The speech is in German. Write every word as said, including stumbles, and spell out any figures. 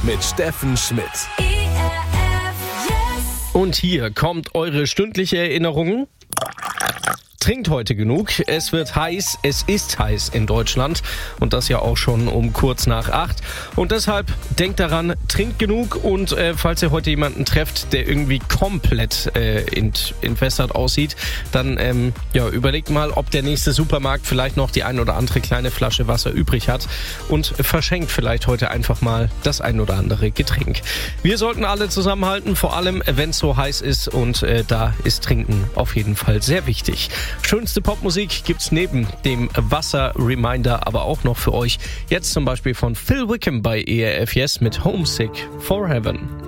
mit Steffen Schmidt. E R F, yes. Und hier kommt eure stündliche Erinnerung. Trinkt heute genug. Es wird heiß. Es ist heiß in Deutschland. Und das ja auch schon um kurz nach acht. Und deshalb denkt daran, trinkt genug. Und äh, falls ihr heute jemanden trefft, der irgendwie komplett äh, ent- entwässert aussieht, dann ähm, ja, überlegt mal, ob der nächste Supermarkt vielleicht noch die ein oder andere kleine Flasche Wasser übrig hat. Und verschenkt vielleicht heute einfach mal das ein oder andere Getränk. Wir sollten alle zusammenhalten, vor allem wenn es so heiß ist. Und äh, da ist Trinken auf jeden Fall sehr wichtig. Schönste Popmusik gibt's neben dem Wasser-Reminder aber auch noch für euch. Jetzt zum Beispiel von Phil Wickham bei E R F Yes mit Homesick for Heaven.